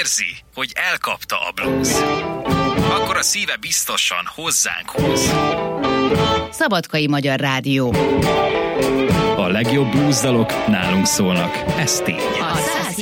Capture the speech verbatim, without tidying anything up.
érzi, hogy elkapta a blues, akkor a szíve biztosan hozzánk húz. Szabadkai Magyar Rádió. A legjobb blues dalok nálunk szólnak, ez tény.